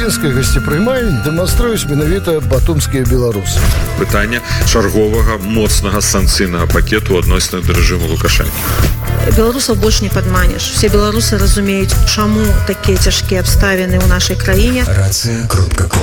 грузінскай гасцепрымальні дэманструюць менавіта батумскія беларусы. Пытанне чарговага моцнага санкцыйнага пакету адносна да рэжыму Лукашэнкі. Беларусаў больш не падманеш. Все беларусы разумеюць, чаму такія цяжкія абставіны ў нашай краіне.